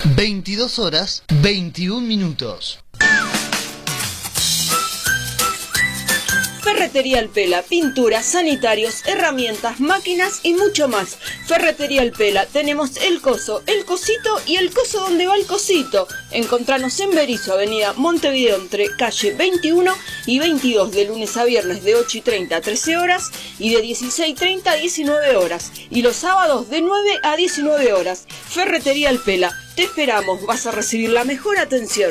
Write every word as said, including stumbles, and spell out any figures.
veintidós horas, veintiún minutos. Ferretería El Pela, pinturas, sanitarios, herramientas, máquinas y mucho más. Ferretería El Pela, tenemos el coso, el cosito y el coso donde va el cosito. Encontranos en Berisso, avenida Montevideo, entre calle veintiuno y veintidós, de lunes a viernes de ocho y treinta a trece horas y de dieciséis y treinta a diecinueve horas. Y los sábados de nueve a diecinueve horas. Ferretería El Pela, te esperamos, vas a recibir la mejor atención.